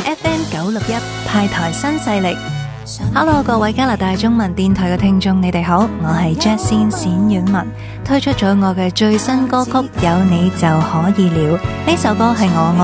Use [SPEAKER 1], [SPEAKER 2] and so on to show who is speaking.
[SPEAKER 1] FM961派台新勢力。Hello， 各位加拿大中文電台嘅聽眾，你哋好，我係 Jessie 冼婉文，推出咗我嘅最新歌曲《有你就可以了》，呢首歌係我